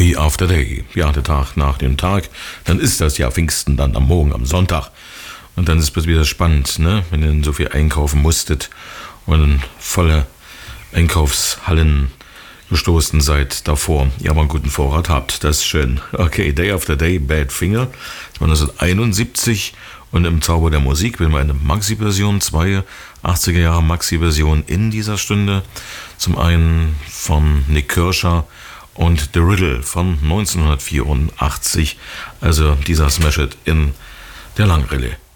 Day after day, ja, der Tag nach dem Tag. Dann ist das ja Pfingsten, dann am Morgen, am Sonntag. Und dann ist es wieder spannend, ne? Wenn ihr so viel einkaufen musstet und volle Einkaufshallen gestoßen seid davor, ihr aber einen guten Vorrat habt. Das ist schön. Okay, Day after Day, Badfinger. Das war 1971 und im Zauber der Musik will man eine Maxi-Version, 80er Jahre Maxi-Version in dieser Stunde. Zum einen von Nick Kershaw und The Riddle von 1984. Also dieser Smash It in der Langrille.